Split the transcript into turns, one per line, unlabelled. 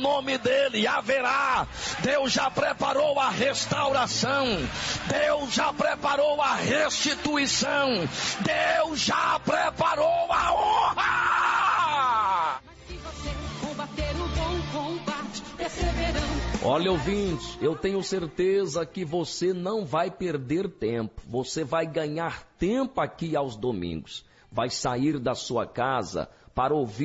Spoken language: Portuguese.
nome dele haverá. Deus já preparou a restauração, Deus já preparou a restituição, Deus já preparou a honra.
Olha, ouvinte, eu tenho certeza que você não vai perder tempo. Você vai ganhar tempo aqui aos domingos. Vai sair da sua casa para ouvir